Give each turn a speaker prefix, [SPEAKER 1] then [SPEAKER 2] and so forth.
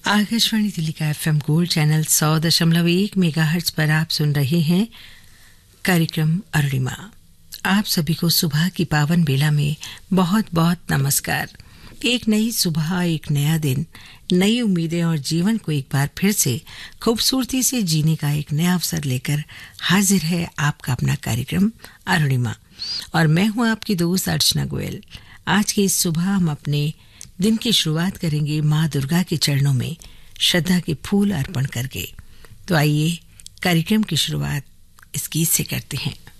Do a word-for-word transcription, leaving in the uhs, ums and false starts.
[SPEAKER 1] आकाशवाणी दिल्ली का FM gold channel सौ दशमलव एक मेगाहर्ट्ज पर आप सुन रहे हैं कार्यक्रम अरुणिमा। आप सभी को सुबह की पावन बेला में बहुत बहुत नमस्कार। एक नई सुबह, एक नया दिन, नई उम्मीदें और जीवन को एक बार फिर से खूबसूरती से जीने का एक नया अवसर लेकर हाजिर है आपका अपना कार्यक्रम अरुणिमा। और मैं हूं आपकी दोस्त अर्चना गोयल। आज की इस सुबह हम अपने दिन की शुरुआत करेंगे माँ दुर्गा के चरणों में श्रद्धा के फूल अर्पण करके। तो आइए कार्यक्रम की शुरुआत इस गीत से करते हैं।